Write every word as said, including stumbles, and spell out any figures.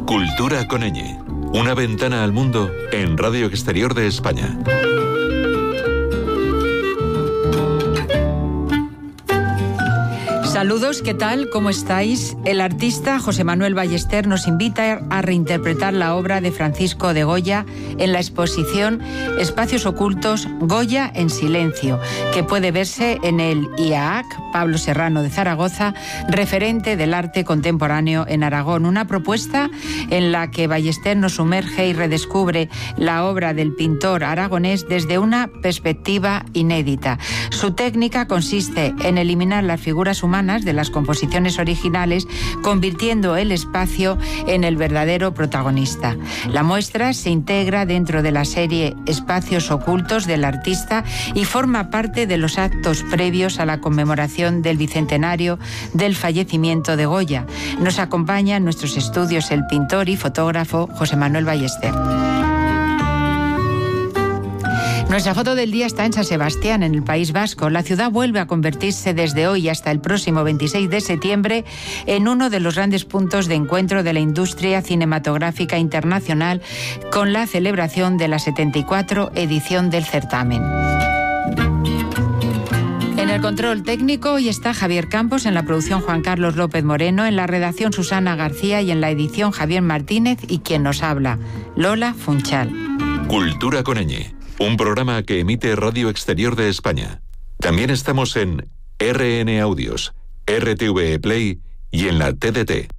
Cultura con ñ. Una ventana al mundo en Radio Exterior de España. Saludos, ¿qué tal? ¿Cómo estáis? El artista José Manuel Ballester nos invita a reinterpretar la obra de Francisco de Goya en la exposición Espacios Ocultos, Goya en Silencio, que puede verse en el I A A C Pablo Serrano de Zaragoza, referente del arte contemporáneo en Aragón. Una propuesta en la que Ballester nos sumerge y redescubre la obra del pintor aragonés desde una perspectiva inédita. Su técnica consiste en eliminar las figuras humanas de las composiciones originales, convirtiendo el espacio en el verdadero protagonista. La muestra se integra dentro de la serie Espacios Ocultos del artista y forma parte de los actos previos a la conmemoración del bicentenario del fallecimiento de Goya. Nos acompaña en nuestros estudios el pintor y fotógrafo José Manuel Ballester. Nuestra foto del día está en San Sebastián, en el País Vasco. La ciudad vuelve a convertirse desde hoy hasta el próximo veintiséis de septiembre en uno de los grandes puntos de encuentro de la industria cinematográfica internacional, con la celebración de la setenta y cuatro edición del certamen. En el control técnico hoy está Javier Campos, en la producción Juan Carlos López Moreno, en la redacción Susana García y en la edición Javier Martínez, y quien nos habla, Lola Funchal. Cultura con ñ. Un programa que emite Radio Exterior de España. También estamos en R N Audios, R T V E Play y en la T D T.